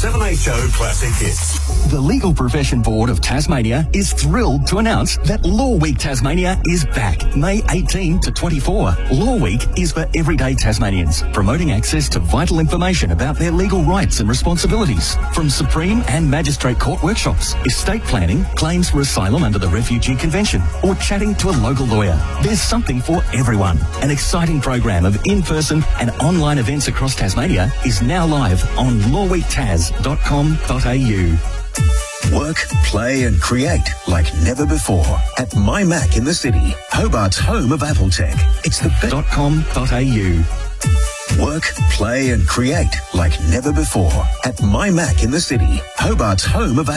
7HO Classic Hits. The Legal Profession Board of Tasmania is thrilled to announce that Law Week Tasmania is back May 18 to 24. Law Week is for everyday Tasmanians, promoting access to vital information about their legal rights and responsibilities. From Supreme and Magistrate Court workshops, estate planning, claims for asylum under the Refugee Convention, or chatting to a local lawyer. There's something for everyone. An exciting program of in-person and online events across Tasmania is now live on lawweektaz.com.au. Work, play and create like never before at MyMac in the City, Hobart's home of Apple Tech. It's the .com.au. Work, play and create like never before at MyMac in the City, Hobart's home of